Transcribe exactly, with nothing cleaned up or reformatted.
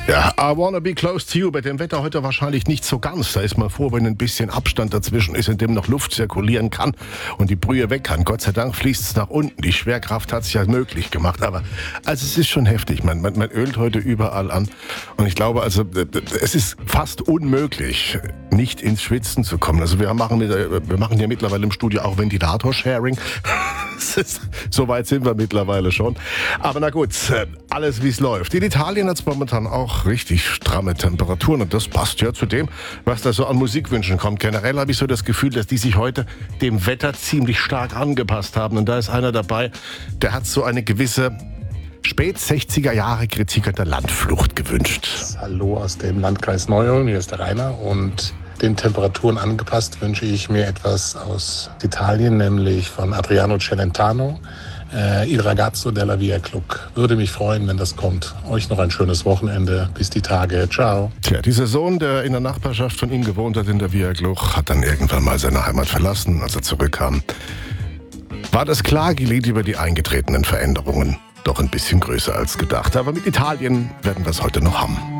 Ja, I wanna be close to you. Bei dem Wetter heute wahrscheinlich nicht so ganz. Da ist man froh, wenn ein bisschen Abstand dazwischen ist, in dem noch Luft zirkulieren kann und die Brühe weg kann. Gott sei Dank fließt es nach unten. Die Schwerkraft hat es ja möglich gemacht. Aber also es ist schon heftig. Man, man, man ölt heute überall an. Und ich glaube, also es ist fast unmöglich, nicht ins Schwitzen zu kommen. Also wir machen, wir machen ja mittlerweile im Studio auch Ventilator-Sharing. So weit sind wir mittlerweile schon. Aber na gut, alles wie es läuft. In Italien hat es momentan auch richtig stramme Temperaturen und das passt ja zu dem, was da so an Musikwünschen kommt. Generell habe ich so das Gefühl, dass die sich heute dem Wetter ziemlich stark angepasst haben. Und da ist einer dabei, der hat so eine gewisse spät-sechziger Jahre Kritik an der Landflucht gewünscht. Hallo aus dem Landkreis Neu-Ulm, hier ist der Rainer und den Temperaturen angepasst wünsche ich mir etwas aus Italien, nämlich von Adriano Celentano, äh, Il ragazzo della Via Gluck. Würde mich freuen, wenn das kommt. Euch noch ein schönes Wochenende. Bis die Tage. Ciao. Tja, dieser Sohn, der in der Nachbarschaft von ihm gewohnt hat in der Via Gluck, hat dann irgendwann mal seine Heimat verlassen, als er zurückkam. War das Klagelied über die eingetretenen Veränderungen doch ein bisschen größer als gedacht. Aber mit Italien werden wir es heute noch haben.